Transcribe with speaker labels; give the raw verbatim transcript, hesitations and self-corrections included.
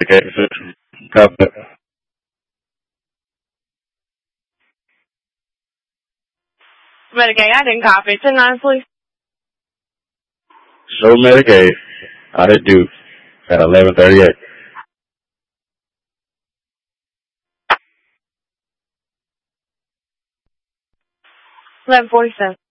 Speaker 1: Copy.
Speaker 2: Medicaid, I didn't copy. ten nine, please.
Speaker 1: Show Medicaid. I did do at eleven thirty-eight.
Speaker 2: eleven forty-seven.